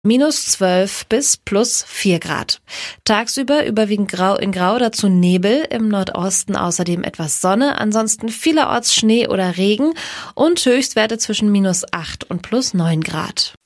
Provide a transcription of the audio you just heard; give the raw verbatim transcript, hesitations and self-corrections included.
minus zwölf bis plus vier Grad. Tagsüber überwiegend grau in grau, dazu Nebel, im Nordosten außerdem etwas Sonne, ansonsten vielerorts Schnee oder Regen und Höchstwerte zwischen minus acht und plus neun Grad.